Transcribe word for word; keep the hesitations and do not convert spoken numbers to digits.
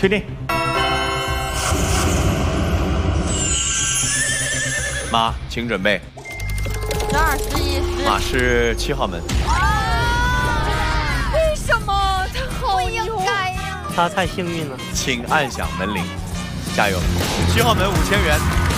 确定。马，请准备。 十二、十一、十。 马是七号门。 啊！为什么他好牛？ 他太幸运了。 请按响门铃，加油！七号门五千元。